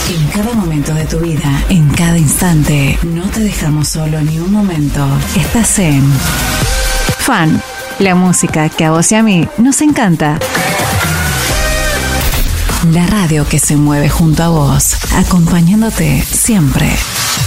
En cada momento de tu vida, en cada instante, no te dejamos solo ni un momento. Estás en Fan, la música que a vos y a mí nos encanta. La radio que se mueve junto a vos, acompañándote siempre.